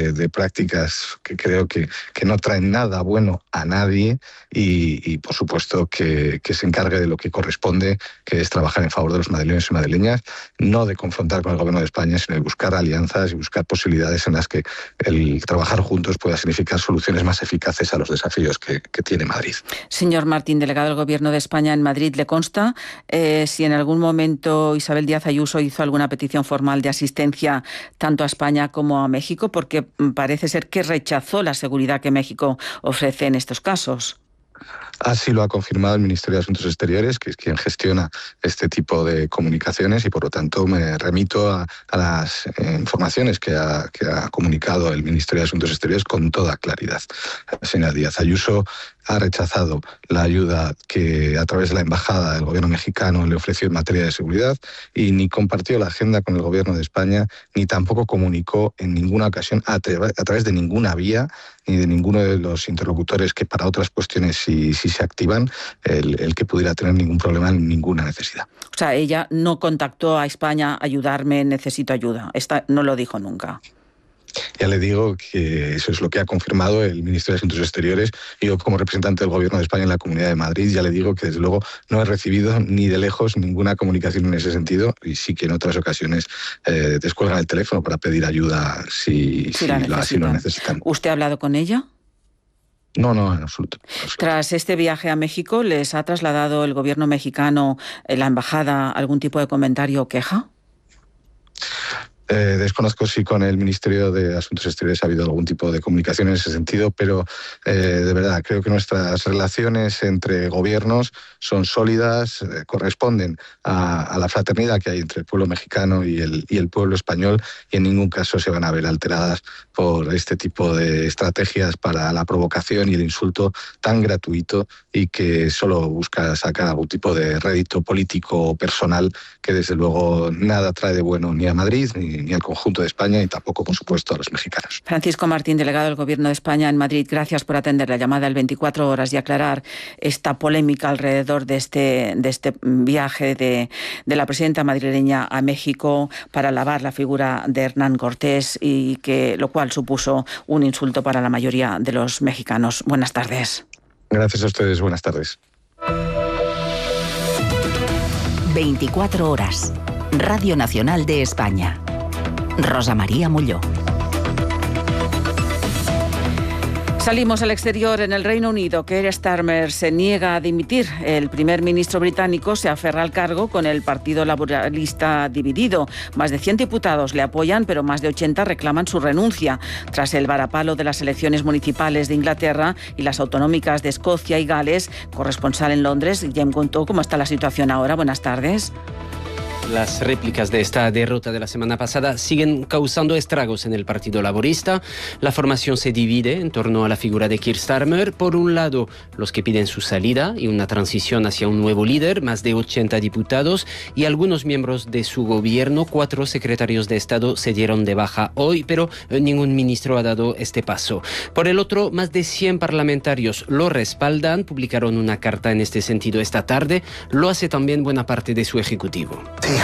de prácticas que creo que no traen nada bueno a nadie y por supuesto, que se encargue de lo que corresponde, que es trabajar en favor de los madrileños y madrileñas, no de confrontar con el Gobierno de España, sino de buscar alianzas y buscar posibilidades en las que el trabajar juntos pueda significar soluciones más eficaces a los desafíos que tiene Madrid. Señor Martín, delegado del Gobierno de España en Madrid, ¿le consta si en algún momento Isabel Díaz Ayuso hizo alguna petición formal de asistencia tanto a España como a México? Porque parece ser que rechazó la seguridad que México ofrece en estos casos. Así lo ha confirmado el Ministerio de Asuntos Exteriores, que es quien gestiona este tipo de comunicaciones, y por lo tanto me remito a las informaciones que ha comunicado el Ministerio de Asuntos Exteriores con toda claridad. La señora Díaz Ayuso ha rechazado la ayuda que a través de la Embajada del Gobierno mexicano le ofreció en materia de seguridad y ni compartió la agenda con el Gobierno de España, ni tampoco comunicó en ninguna ocasión a través de ninguna vía ni de ninguno de los interlocutores que para otras cuestiones sí se activan, el que pudiera tener ningún problema, ninguna necesidad. O sea, ella no contactó a España, ayudarme, necesito ayuda. No lo dijo nunca. Ya le digo que eso es lo que ha confirmado el Ministerio de Asuntos Exteriores. Yo, como representante del Gobierno de España en la Comunidad de Madrid, ya le digo que desde luego no he recibido ni de lejos ninguna comunicación en ese sentido, y sí que en otras ocasiones descuelgan el teléfono para pedir ayuda si lo necesitan. ¿Usted ha hablado con ella? No, en absoluto. Tras este viaje a México, ¿les ha trasladado el Gobierno mexicano, la embajada, algún tipo de comentario o queja? Desconozco si con el Ministerio de Asuntos Exteriores ha habido algún tipo de comunicación en ese sentido, pero de verdad creo que nuestras relaciones entre gobiernos son sólidas, corresponden a la fraternidad que hay entre el pueblo mexicano y el pueblo español, y en ningún caso se van a ver alteradas por este tipo de estrategias para la provocación y el insulto tan gratuito y que solo busca sacar algún tipo de rédito político o personal que desde luego nada trae de bueno ni a Madrid ni al conjunto de España, y tampoco, por supuesto, a los mexicanos. Francisco Martín, delegado del Gobierno de España en Madrid, gracias por atender la llamada del 24 horas y aclarar esta polémica alrededor de este viaje de la presidenta madrileña a México para alabar la figura de Hernán Cortés, y lo cual supuso un insulto para la mayoría de los mexicanos. Buenas tardes. Gracias a ustedes, buenas tardes. 24 horas. Radio Nacional de España. Rosa María Molló. Salimos al exterior. En el Reino Unido, Keir Starmer se niega a dimitir. El primer ministro británico se aferra al cargo con el Partido Laborista dividido. Más de 100 diputados le apoyan, pero más de 80 reclaman su renuncia. Tras el varapalo de las elecciones municipales de Inglaterra y las autonómicas de Escocia y Gales, corresponsal en Londres, Guillem Contó, ¿cómo está la situación ahora? Buenas tardes. Las réplicas de esta derrota de la semana pasada siguen causando estragos en el Partido Laborista. La formación se divide en torno a la figura de Keir Starmer. Por un lado, los que piden su salida y una transición hacia un nuevo líder, más de 80 diputados y algunos miembros de su gobierno. 4 secretarios de Estado se dieron de baja hoy, pero ningún ministro ha dado este paso. Por el otro, más de 100 parlamentarios lo respaldan. Publicaron una carta en este sentido esta tarde. Lo hace también buena parte de su ejecutivo.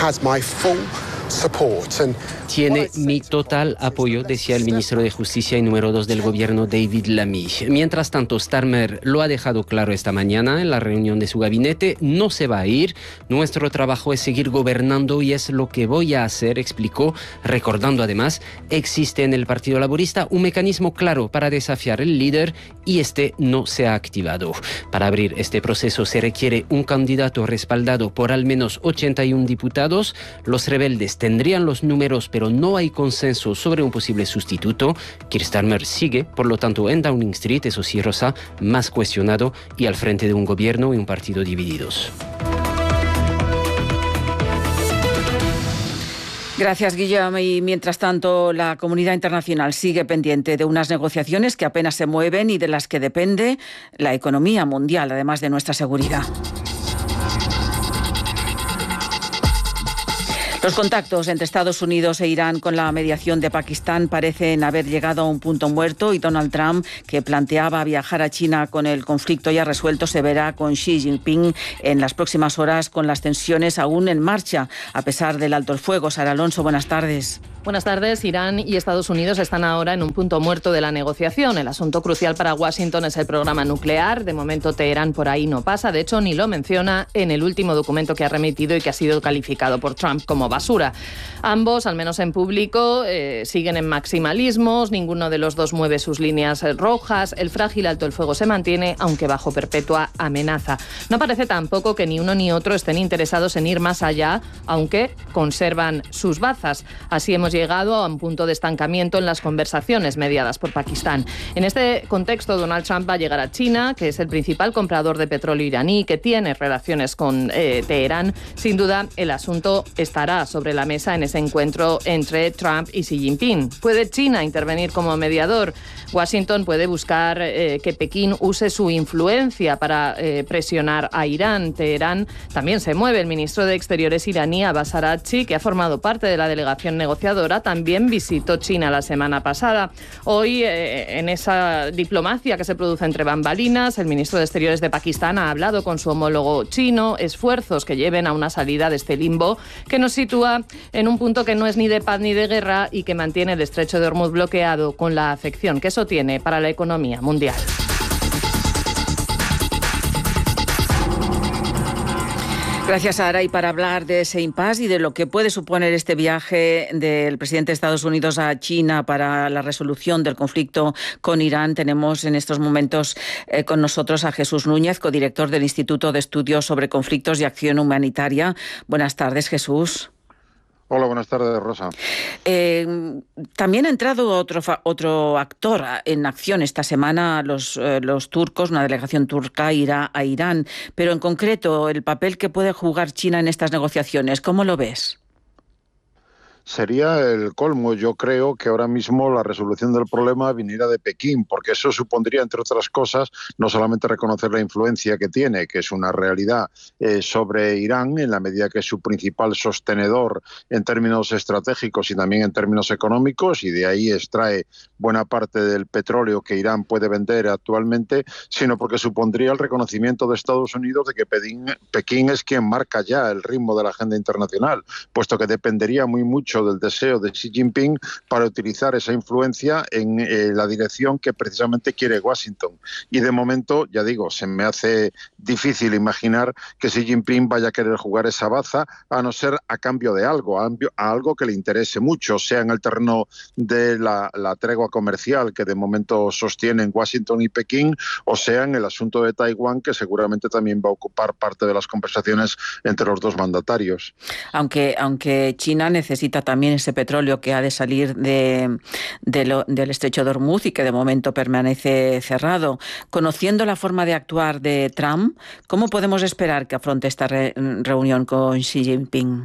Tiene mi total apoyo, decía el ministro de Justicia y número 2 del gobierno, David Lammy. Mientras tanto, Starmer lo ha dejado claro esta mañana en la reunión de su gabinete: no se va a ir. Nuestro trabajo es seguir gobernando y es lo que voy a hacer, explicó, recordando además, existe en el Partido Laborista un mecanismo claro para desafiar al líder y este no se ha activado. Para abrir este proceso se requiere un candidato respaldado por al menos 81 diputados. Los rebeldes tendrían los números, pero no hay consenso sobre un posible sustituto. Keir Starmer sigue, por lo tanto, en Downing Street, eso sí, Rosa, más cuestionado y al frente de un gobierno y un partido divididos. Gracias, Guillem. Y mientras tanto, la comunidad internacional sigue pendiente de unas negociaciones que apenas se mueven y de las que depende la economía mundial, además de nuestra seguridad. Los contactos entre Estados Unidos e Irán con la mediación de Pakistán parecen haber llegado a un punto muerto, y Donald Trump, que planteaba viajar a China con el conflicto ya resuelto, se verá con Xi Jinping en las próximas horas, con las tensiones aún en marcha, a pesar del alto el fuego. Sara Alonso, buenas tardes. Buenas tardes. Irán y Estados Unidos están ahora en un punto muerto de la negociación. El asunto crucial para Washington es el programa nuclear. De momento Teherán por ahí no pasa. De hecho, ni lo menciona en el último documento que ha remitido y que ha sido calificado por Trump como basura. Ambos, al menos en público, siguen en maximalismos. Ninguno de los dos mueve sus líneas rojas. El frágil alto el fuego se mantiene, aunque bajo perpetua amenaza. No parece tampoco que ni uno ni otro estén interesados en ir más allá, aunque conservan sus bazas. Así hemos llegado a un punto de estancamiento en las conversaciones mediadas por Pakistán. En este contexto, Donald Trump va a llegar a China, que es el principal comprador de petróleo iraní, que tiene relaciones con Teherán. Sin duda, el asunto estará sobre la mesa en ese encuentro entre Trump y Xi Jinping. ¿Puede China intervenir como mediador? Washington puede buscar que Pekín use su influencia para presionar a Irán. Teherán también se mueve. El ministro de Exteriores iraní, Abbas Araghchi, que ha formado parte de la delegación negociadora, también visitó China la semana pasada. Hoy, en esa diplomacia que se produce entre bambalinas, el ministro de Exteriores de Pakistán ha hablado con su homólogo chino, esfuerzos que lleven a una salida de este limbo que nos sitúa en un punto que no es ni de paz ni de guerra y que mantiene el estrecho de Hormuz bloqueado, con la afección que eso tiene para la economía mundial. Gracias, Sara. Y para hablar de ese impasse y de lo que puede suponer este viaje del presidente de Estados Unidos a China para la resolución del conflicto con Irán, tenemos en estos momentos con nosotros a Jesús Núñez, codirector del Instituto de Estudios sobre Conflictos y Acción Humanitaria. Buenas tardes, Jesús. Hola, buenas tardes, Rosa. También ha entrado otro actor en acción esta semana. Los turcos, una delegación turca irá a Irán. Pero en concreto, el papel que puede jugar China en estas negociaciones, ¿cómo lo ves? Sería el colmo. Yo creo que ahora mismo la resolución del problema viniera de Pekín, porque eso supondría, entre otras cosas, no solamente reconocer la influencia que tiene, que es una realidad sobre Irán, en la medida que es su principal sostenedor en términos estratégicos y también en términos económicos, y de ahí extrae buena parte del petróleo que Irán puede vender actualmente, sino porque supondría el reconocimiento de Estados Unidos de que Pekín es quien marca ya el ritmo de la agenda internacional, puesto que dependería muy mucho del deseo de Xi Jinping para utilizar esa influencia en la dirección que precisamente quiere Washington. Y de momento, ya digo, se me hace difícil imaginar que Xi Jinping vaya a querer jugar esa baza, a no ser a cambio de algo, a algo que le interese mucho, sea en el terreno de la tregua comercial que de momento sostienen Washington y Pekín, o sea en el asunto de Taiwán, que seguramente también va a ocupar parte de las conversaciones entre los dos mandatarios. Aunque China necesita también ese petróleo que ha de salir del estrecho de Hormuz y que de momento permanece cerrado. Conociendo la forma de actuar de Trump, ¿cómo podemos esperar que afronte esta reunión con Xi Jinping?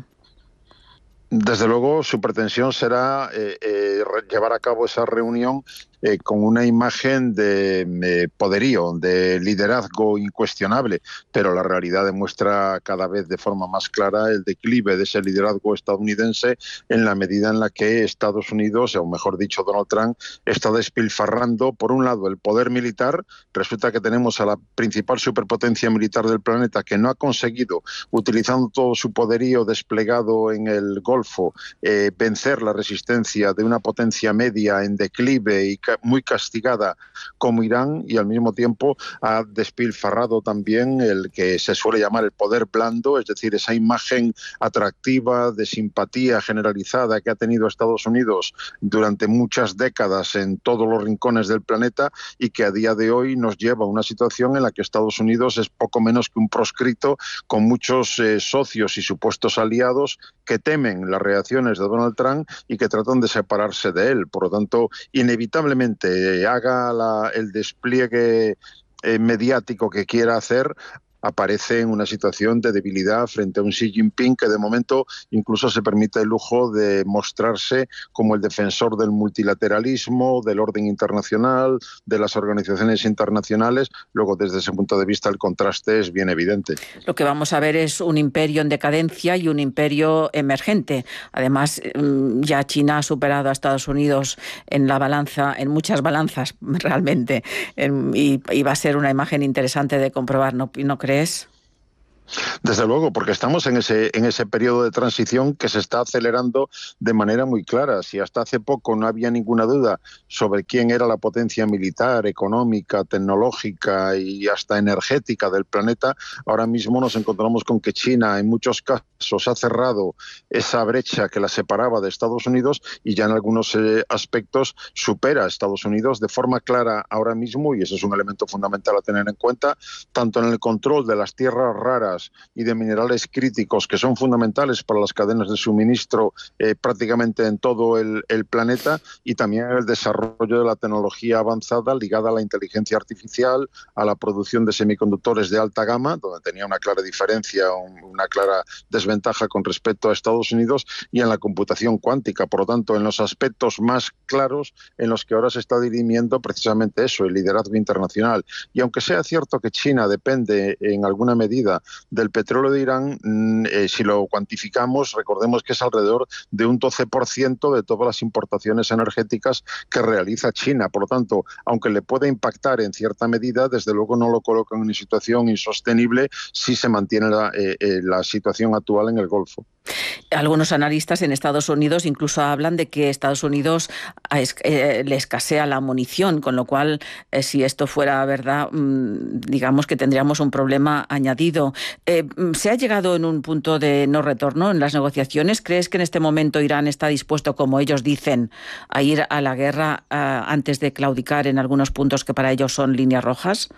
Desde luego, su pretensión será llevar a cabo esa reunión con una imagen de poderío, de liderazgo incuestionable, pero la realidad demuestra cada vez de forma más clara el declive de ese liderazgo estadounidense en la medida en la que Estados Unidos, o mejor dicho Donald Trump, está despilfarrando, por un lado, el poder militar. Resulta que tenemos a la principal superpotencia militar del planeta que no ha conseguido, utilizando todo su poderío desplegado en el Golfo, vencer la resistencia de una potencia media en declive y muy castigada como Irán, y al mismo tiempo ha despilfarrado también el que se suele llamar el poder blando, es decir, esa imagen atractiva de simpatía generalizada que ha tenido Estados Unidos durante muchas décadas en todos los rincones del planeta y que a día de hoy nos lleva a una situación en la que Estados Unidos es poco menos que un proscrito con muchos socios y supuestos aliados que temen las reacciones de Donald Trump y que tratan de separarse de él. Por lo tanto, inevitablemente haga el despliegue mediático que quiera hacer, aparece en una situación de debilidad frente a un Xi Jinping que de momento incluso se permite el lujo de mostrarse como el defensor del multilateralismo, del orden internacional, de las organizaciones internacionales. Luego, desde ese punto de vista, el contraste es bien evidente. Lo que vamos a ver es un imperio en decadencia y un imperio emergente. Además, ya China ha superado a Estados Unidos en la balanza, en muchas balanzas realmente, y va a ser una imagen interesante de comprobar, ¿no crees? Desde luego, porque estamos en ese periodo de transición que se está acelerando de manera muy clara. Si hasta hace poco no había ninguna duda sobre quién era la potencia militar, económica, tecnológica y hasta energética del planeta, ahora mismo nos encontramos con que China en muchos casos ha cerrado esa brecha que la separaba de Estados Unidos y ya en algunos aspectos supera a Estados Unidos de forma clara ahora mismo, y eso es un elemento fundamental a tener en cuenta, tanto en el control de las tierras raras y de minerales críticos que son fundamentales para las cadenas de suministro prácticamente en todo el planeta, y también el desarrollo de la tecnología avanzada ligada a la inteligencia artificial, a la producción de semiconductores de alta gama, donde tenía una clara diferencia, una clara desventaja con respecto a Estados Unidos, y en la computación cuántica. Por lo tanto, en los aspectos más claros en los que ahora se está dirimiendo precisamente eso, el liderazgo internacional. Y aunque sea cierto que China depende en alguna medida del petróleo de Irán, si lo cuantificamos, recordemos que es alrededor de un 12% de todas las importaciones energéticas que realiza China. Por lo tanto, aunque le puede impactar en cierta medida, desde luego no lo coloca en una situación insostenible si se mantiene la situación actual en el Golfo. Algunos analistas en Estados Unidos incluso hablan de que Estados Unidos le escasea la munición, con lo cual, si esto fuera verdad, digamos que tendríamos un problema añadido. ¿Se ha llegado en un punto de no retorno en las negociaciones? ¿Crees que en este momento Irán está dispuesto, como ellos dicen, a ir a la guerra antes de claudicar en algunos puntos que para ellos son líneas rojas?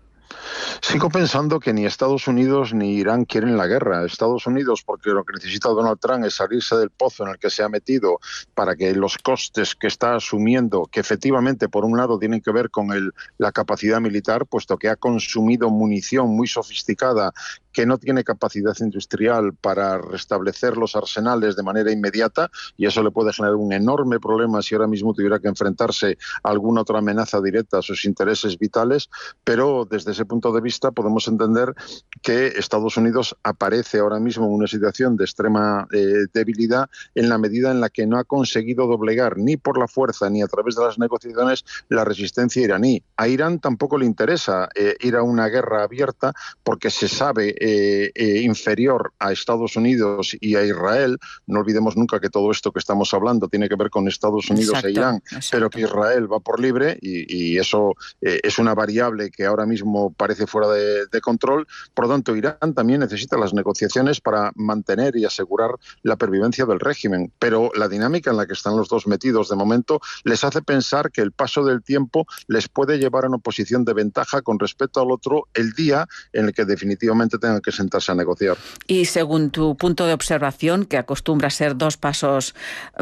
Sigo pensando que ni Estados Unidos ni Irán quieren la guerra. Estados Unidos, porque lo que necesita Donald Trump es salirse del pozo en el que se ha metido para que los costes que está asumiendo, que efectivamente por un lado tienen que ver con la capacidad militar, puesto que ha consumido munición muy sofisticada que no tiene capacidad industrial para restablecer los arsenales de manera inmediata, y eso le puede generar un enorme problema si ahora mismo tuviera que enfrentarse a alguna otra amenaza directa a sus intereses vitales. Pero desde ese punto de vista podemos entender que Estados Unidos aparece ahora mismo en una situación de extrema debilidad en la medida en la que no ha conseguido doblegar ni por la fuerza ni a través de las negociaciones la resistencia iraní. A Irán tampoco le interesa ir a una guerra abierta porque se sabe inferior a Estados Unidos y a Israel. No olvidemos nunca que todo esto que estamos hablando tiene que ver con Estados Unidos e Irán, pero que Israel va por libre y eso es una variable que ahora mismo parece fuera de control. Por lo tanto, Irán también necesita las negociaciones para mantener y asegurar la pervivencia del régimen, pero la dinámica en la que están los dos metidos de momento les hace pensar que el paso del tiempo les puede llevar a una posición de ventaja con respecto al otro el día en el que definitivamente tengan que sentarse a negociar. Y según tu punto de observación, que acostumbra a ser dos pasos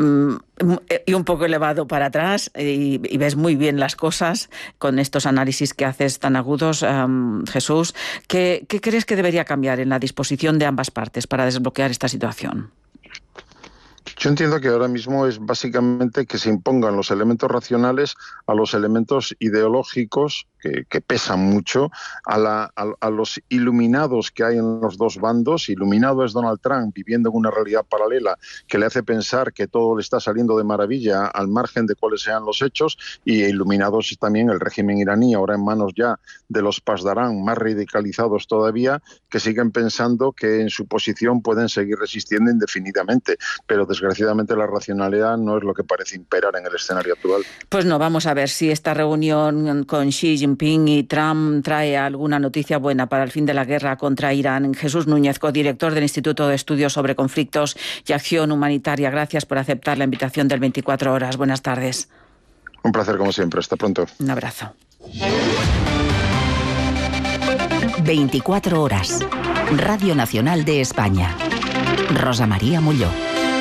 y un poco elevado para atrás, y ves muy bien las cosas con estos análisis que haces tan agudos, Jesús, ¿qué crees que debería cambiar en la disposición de ambas partes para desbloquear esta situación? Yo entiendo que ahora mismo es básicamente que se impongan los elementos racionales a los elementos ideológicos que pesan mucho, a los iluminados que hay en los dos bandos. Iluminado es Donald Trump viviendo en una realidad paralela que le hace pensar que todo le está saliendo de maravilla al margen de cuáles sean los hechos, y iluminados es también el régimen iraní, ahora en manos ya de los Pasdarán, más radicalizados todavía, que siguen pensando que en su posición pueden seguir resistiendo indefinidamente, pero desgraciadamente la racionalidad no es lo que parece imperar en el escenario actual. Pues no, vamos a ver si esta reunión con Xi Jinping y Trump trae alguna noticia buena para el fin de la guerra contra Irán. Jesús Núñez, codirector del Instituto de Estudios sobre Conflictos y Acción Humanitaria, gracias por aceptar la invitación del 24 Horas. Buenas tardes. Un placer como siempre. Hasta pronto. Un abrazo. 24 Horas. Radio Nacional de España. Rosa María Mulló.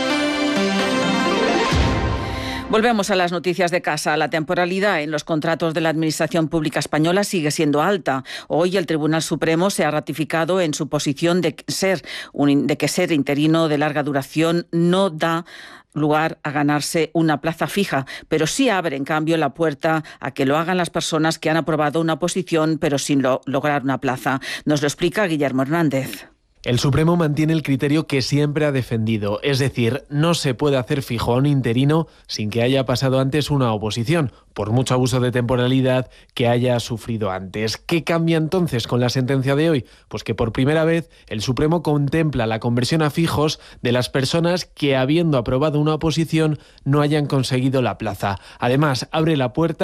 Volvemos a las noticias de casa. La temporalidad en los contratos de la Administración Pública Española sigue siendo alta. Hoy el Tribunal Supremo se ha ratificado en su posición de que ser interino de larga duración no da lugar a ganarse una plaza fija, pero sí abre, en cambio, la puerta a que lo hagan las personas que han aprobado una oposición pero sin lograr una plaza. Nos lo explica Guillermo Hernández. El Supremo mantiene el criterio que siempre ha defendido, es decir, no se puede hacer fijo a un interino sin que haya pasado antes una oposición, por mucho abuso de temporalidad que haya sufrido antes. ¿Qué cambia entonces con la sentencia de hoy? Pues que por primera vez el Supremo contempla la conversión a fijos de las personas que, habiendo aprobado una oposición, no hayan conseguido la plaza. Además, abre la puerta